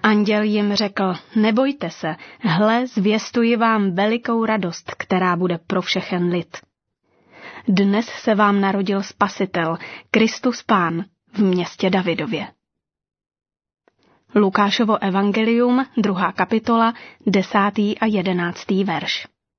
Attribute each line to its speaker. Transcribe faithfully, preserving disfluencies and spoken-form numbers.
Speaker 1: Anděl jim řekl, nebojte se, hle, zvěstuji vám velikou radost, která bude pro všechen lid. Dnes se vám narodil Spasitel, Kristus Pán, v městě Davidově. Lukášovo evangelium, druhá kapitola, desátý a jedenáctý verš.